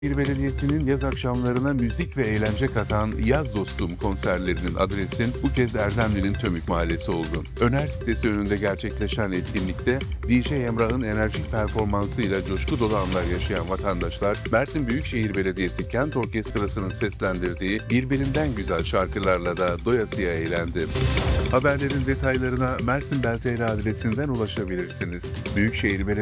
Belediyesi'nin yaz akşamlarına müzik ve eğlence katan Yaz Dostum konserlerinin adresin bu kez Erdemli'nin Tömük Mahallesi oldu. Öner sitesi önünde gerçekleşen etkinlikte DJ Emrah'ın enerjik performansıyla coşku dolu anlar yaşayan vatandaşlar, Mersin Büyükşehir Belediyesi Kent Orkestrası'nın seslendirdiği birbirinden güzel şarkılarla da doyasıya eğlendi. Haberlerin detaylarına Mersin Belteli adresinden ulaşabilirsiniz. Büyükşehir Belediyesi